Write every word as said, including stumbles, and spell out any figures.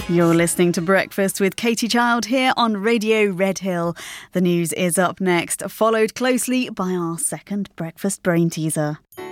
You're listening to Breakfast with Katie Child here on Radio Red Hill. The news is up next, followed closely by our second breakfast brain teaser.